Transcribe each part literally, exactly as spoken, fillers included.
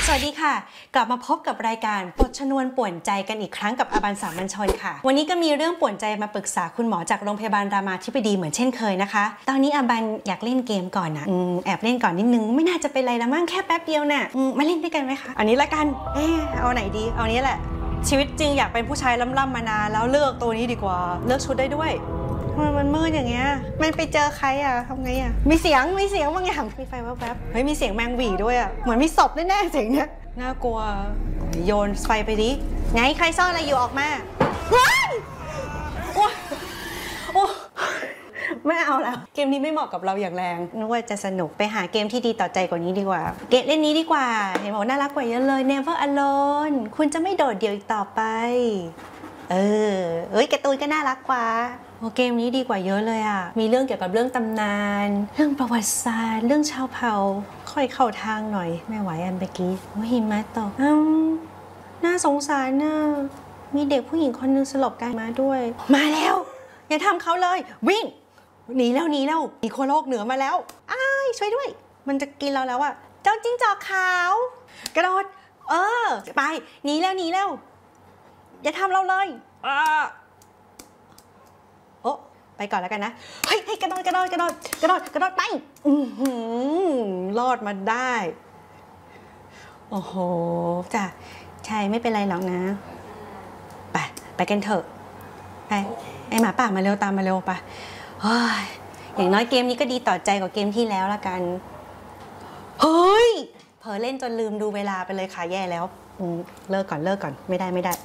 สวัสดีค่ะกลับมาพบกับรายการปลดชนวนป่วนใจกันอีกครั้งกับอาบันสามัญชนค่ะวันนี้ก็มีเรื่องป่วนใจมาปรึกษาคุณหมอจากโรงพยาบาลรามาธิบดีเหมือนเช่นเคยนะคะตอนนี้อาบันอยากเล่นเกมก่อนนะแอบเล่นก่อนนิดนึงไม่น่าจะเป็นไรละมั้งแค่แป๊บเดียวน่ะมาเล่นด้วยกันไหมคะอันนี้ละกันเออเอาไหนดีเอานี้แหละชีวิตจริงอยากเป็นผู้ชายล่ำๆมานานแล้วเลือกตัวนี้ดีกว่าเลือกชุดได้ด้วยมันมันมืดอย่างเงี้ยมันไปเจอใครอ่ะทำไงอ่ะมีเสียงมีเสียงบางอย่างมีไฟแวบๆเฮ้ยมีเสียงแมงหวี่ด้วยอ่ะเหมือนมีศพแน่ๆเสียงเนี้ยน่ากลัวโยนไฟไปดิไงใครซ่อนอะไรอยู่ออกมาว้ายโอ้โอ้ไม่เอาแล้วเกมนี้ไม่เหมาะกับเราอย่างแรงนึกว่าจะสนุกไปหาเกมที่ดีต่อใจกว่านี้ดีกว่าเกมเล่นนี้ดีกว่าเห็นบอกน่ารักกว่าเยอะเลย Never Alone คุณจะไม่โดดเดี่ยวอีกต่อไปเออเอ้ยการ์ตูนก็น่ารักกว่าโอ้เกมนี้ดีกว่าเยอะเลยอ่ะมีเรื่องเกี่ยวกับเรื่องตำนานเรื่องประวัติศาสตร์เรื่องชาวเผ่าค่อยเข้าทางหน่อยไม่ไหวอันเมื่อกี้ว่าหิมะตกอ้าวน่าสงสารน่ะมีเด็กผู้หญิงคนนึงสลบกลางมาด้วยมาแล้วอย่าทำเขาเลยวิ่งหนีแล้วหนีแล้วมีโคโลกเหนือมาแล้วอ้ายช่วยด้วยมันจะกินเราแล้วอ่ะเจ้าจิ้งจอกขาวกระโดดเออไปหนีแล้วหนีแล้วอย่าทำเราเลยอ่าโอ้ไปก่อนแล้วกันนะเฮ้ยกระโดดกระโดดกระโดดกระโดดกระโดดไปอือหือรอดมาได้โอ้โหจ้ะใช่ไม่เป็นไรหรอกนะไปไปกันเถอะไปไอหมาป่ามาเร็วตามมาเร็วไปอย่างน้อยเกมนี้ก็ดีต่อใจกว่าเกมที่แล้วละกันเฮ้ยเผลอเล่นจนลืมดูเวลาไปเลยค่ะแย่แล้วเลิกก่อนเลิกก่อนไม่ได้ไม่ได้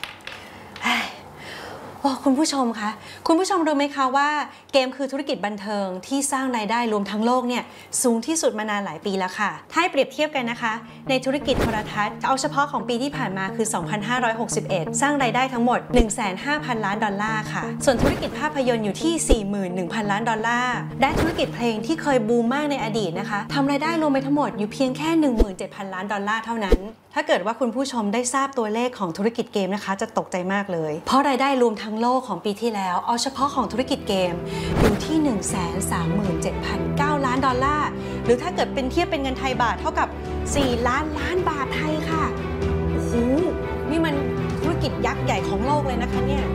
โอ้คุณผู้ชมคะคุณผู้ชมรู้ไหมคะว่าเกมคือธุรกิจบันเทิงที่สร้างรายได้รวมทั้งโลกเนี่ยสูงที่สุดมานานหลายปีแล้วค่ะถ้าให้เปรียบเทียบกันนะคะในธุรกิจโทรทัศน์เอาเฉพาะของปีที่ผ่านมาคือสองพันห้าร้อยหกสิบเอ็ดสร้างรายได้ทั้งหมด หนึ่งแสนห้าพัน ล้านดอลลาร์ค่ะส่วนธุรกิจภาพยนตร์อยู่ที่ สี่หมื่นหนึ่งพัน ล้านดอลลาร์และธุรกิจเพลงที่เคยบูมมากในอดีตนะคะทำรายได้รวมไปทั้งหมดอยู่เพียงแค่ หนึ่งหมื่นเจ็ดพัน ล้านดอลลาร์เท่านั้นถ้าเกิดว่าคุณผู้ชมได้ทราบตัวเลขของธุรกิจเกมนะคะจะตกใจมากเลยเพราะรายได้รวมทั้งโลกของปีที่แล้วเอาเฉพาะของธุรกิจเกมอยู่ที่ หนึ่งแสนสามหมื่นเจ็ดพันเก้า ล้านดอลลาร์หรือถ้าเกิดเป็นเทียบเป็นเงินไทยบาทเท่ากับสี่ล้านล้านบาทไทยค่ะโอ้โหนี่มันธุรกิจยักษ์ใหญ่ของโลกเลยนะคะเนี่ย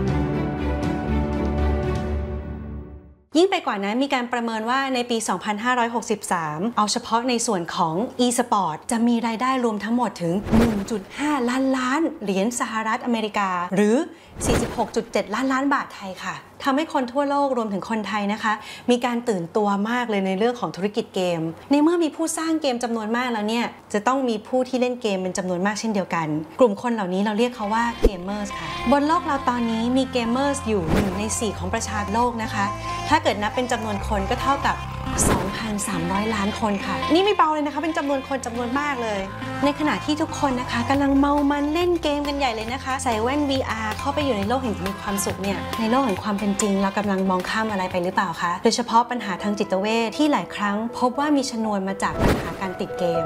ยิ่งไปกว่านั้นมีการประเมินว่าในปี สองพันห้าร้อยหกสิบสาม เอาเฉพาะในส่วนของ e-sport จะมีรายได้รวมทั้งหมดถึง หนึ่งจุดห้า ล้านล้านเหรียญสหรัฐอเมริกาหรือ สี่สิบหกจุดเจ็ด ล้านล้านบาทไทยค่ะทำให้คนทั่วโลกรวมถึงคนไทยนะคะมีการตื่นตัวมากเลยในเรื่องของธุรกิจเกมในเมื่อมีผู้สร้างเกมจำนวนมากแล้วเนี่ยจะต้องมีผู้ที่เล่นเกมเป็นจำนวนมากเช่นเดียวกันกลุ่มคนเหล่านี้เราเรียกเขาว่าเกมเมอร์สค่ะบนโลกเราตอนนี้มีเกมเมอร์สอยู่หนึ่งในสี่ของประชาโลกนะคะถ้าเกิดนับเป็นจำนวนคนก็เท่ากับ สองพันสามร้อย ล้านคนค่ะนี่ไม่เบาเลยนะคะเป็นจำนวนคนจำนวนมากเลยในขณะที่ทุกคนนะคะกำลังเมามันเล่นเกมกันใหญ่เลยนะคะใส่แว่น วี อาร์ เข้าไปอยู่ในโลกแห่งมีความสุขเนี่ยในโลกแห่งความเป็นจริงเรากำลังมองข้ามอะไรไปหรือเปล่าคะโดยเฉพาะปัญหาทางจิตเวชที่หลายครั้งพบว่ามีชนวนมาจากปัญหาการติดเกม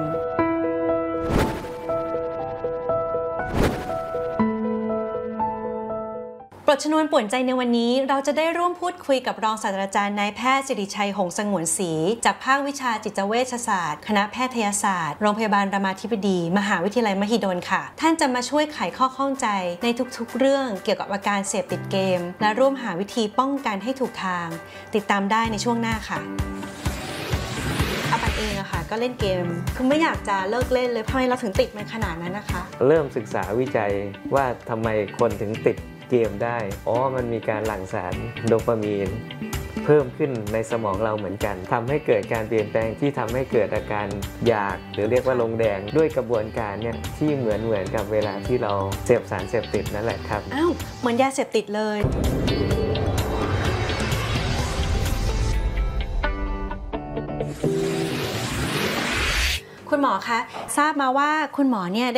ปลดชนวนป่วนใจในวันนี้เราจะได้ร่วมพูดคุยกับรองศาสตราจารย์นายแพทย์สิริชัยหงส์สงวนศรีจากภาควิชาจิตเวชศาสตร์คณะแพทยศาสตร์โรงพยาบาลรามาธิบดีมหาวิทยาลัยมหิดลค่ะท่านจะมาช่วยไขข้อข้องใจในทุกๆเรื่องเกี่ยวกับอาการเสพติดเกมและร่วมหาวิธีป้องกันให้ถูกทางติดตามได้ในช่วงหน้าค่ะอาบันเองอะค่ะก็เล่นเกมคือไม่อยากจะเลิกเล่นเลยทำไมเราถึงติดมันขนาดนั้นนะคะเริ่มศึกษาวิจัยว่าทำไมคนถึงติดเกมได้อ๋อมันมีการหลั่งสารโดปามีนเพิ่มขึ้นในสมองเราเหมือนกันทำให้เกิดการเปลี่ยนแปลงที่ทำให้เกิดอาการอยากหรือเรียกว่าลงแดงด้วยกระบวนการเนี่ยที่เหมือนเหมือนกับเวลาที่เราเสพสารเสพติดนั่นแหละครับอ้าวเหมือนยาเสพติดเลยคุณหมอคะทราบมาว่าคุณหมอเนี่ย